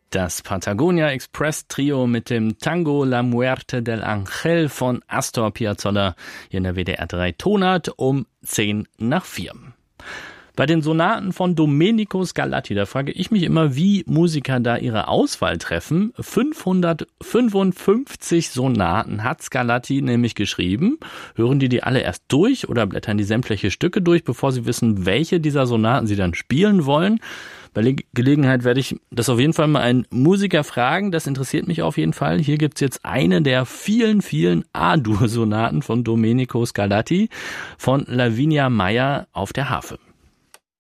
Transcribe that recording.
Das Patagonia Express Trio mit dem Tango La Muerte del Ángel von Astor Piazzolla hier in der WDR 3 Tonart um 3:10. Bei den Sonaten von Domenico Scarlatti, da frage ich mich immer, wie Musiker da ihre Auswahl treffen. 555 Sonaten hat Scarlatti nämlich geschrieben. Hören die alle erst durch oder blättern die sämtliche Stücke durch, bevor sie wissen, welche dieser Sonaten sie dann spielen wollen? Bei Gelegenheit werde ich das auf jeden Fall mal einen Musiker fragen. Das interessiert mich auf jeden Fall. Hier gibt's jetzt eine der vielen, vielen A-Dur-Sonaten von Domenico Scarlatti von Lavinia Meier auf der Harfe.